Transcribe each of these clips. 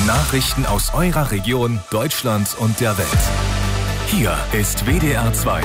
Nachrichten aus eurer Region, Deutschland und der Welt. Hier ist WDR 2.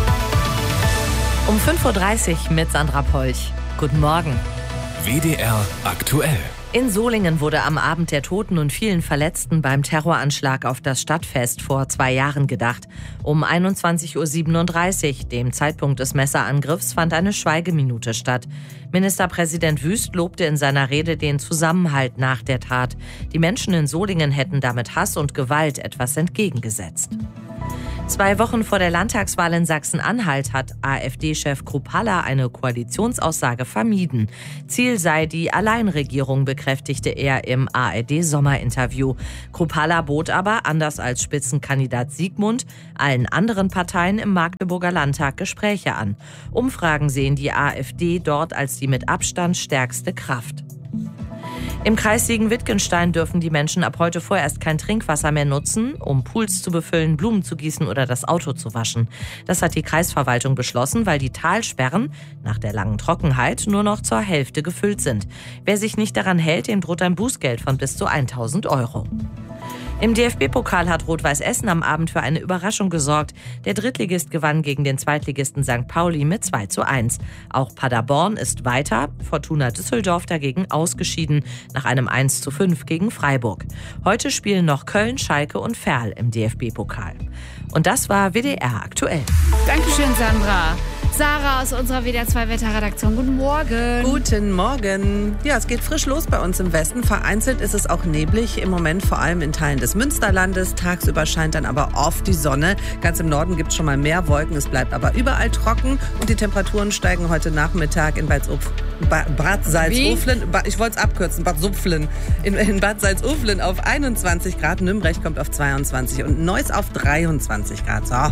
Um 5.30 Uhr mit Sandra Polch. Guten Morgen. WDR aktuell. In Solingen wurde am Abend der Toten und vielen Verletzten beim Terroranschlag auf das Stadtfest vor 2 Jahren gedacht. Um 21.37 Uhr, dem Zeitpunkt des Messerangriffs, fand eine Schweigeminute statt. Ministerpräsident Wüst lobte in seiner Rede den Zusammenhalt nach der Tat. Die Menschen in Solingen hätten damit Hass und Gewalt etwas entgegengesetzt. 2 Wochen vor der Landtagswahl in Sachsen-Anhalt hat AfD-Chef Kruppalla eine Koalitionsaussage vermieden. Ziel sei die Alleinregierung, bekräftigte er im ARD-Sommerinterview. Kruppalla bot aber, anders als Spitzenkandidat Siegmund, allen anderen Parteien im Magdeburger Landtag Gespräche an. Umfragen sehen die AfD dort als die mit Abstand stärkste Kraft. Im Kreis Siegen-Wittgenstein dürfen die Menschen ab heute vorerst kein Trinkwasser mehr nutzen, um Pools zu befüllen, Blumen zu gießen oder das Auto zu waschen. Das hat die Kreisverwaltung beschlossen, weil die Talsperren nach der langen Trockenheit nur noch zur Hälfte gefüllt sind. Wer sich nicht daran hält, dem droht ein Bußgeld von bis zu 1.000 €. Im DFB-Pokal hat Rot-Weiß Essen am Abend für eine Überraschung gesorgt. Der Drittligist gewann gegen den Zweitligisten St. Pauli mit 2:1. Auch Paderborn ist weiter, Fortuna Düsseldorf dagegen ausgeschieden nach einem 1:5 gegen Freiburg. Heute spielen noch Köln, Schalke und Verl im DFB-Pokal. Und das war WDR aktuell. Dankeschön, Sandra. Sarah aus unserer WDR 2 Wetterredaktion. Guten Morgen. Guten Morgen. Ja, es geht frisch los bei uns im Westen. Vereinzelt ist es auch neblig. Im Moment vor allem in Teilen des Münsterlandes. Tagsüber scheint dann aber oft die Sonne. Ganz im Norden gibt es schon mal mehr Wolken. Es bleibt aber überall trocken. Und die Temperaturen steigen heute Nachmittag in Bad Salzuflen. Ich wollte es abkürzen. Bad Supflen. In Bad Salzuflen auf 21 Grad. Nürnberg kommt auf 22 und Neuss auf 23 Grad. So.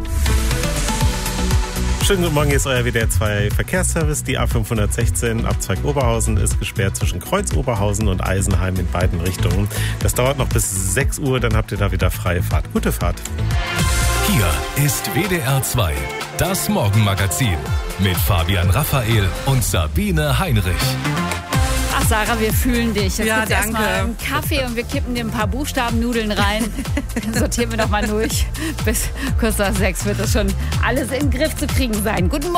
Schönen guten Morgen, hier ist euer WDR 2 Verkehrsservice. Die A516 Abzweig Oberhausen ist gesperrt zwischen Kreuz Oberhausen und Eisenheim in beiden Richtungen. Das dauert noch bis 6 Uhr, dann habt ihr da wieder freie Fahrt. Gute Fahrt. Hier ist WDR 2, das Morgenmagazin mit Fabian Raphael und Sabine Heinrich. Ach, Sarah, wir fühlen dich. Jetzt Ja, gibt's erst mal einen Kaffee und wir kippen dir ein paar Buchstabennudeln rein. Dann sortieren wir noch mal durch. Bis kurz nach 6 wird das schon alles in den Griff zu kriegen sein. Guten Morgen.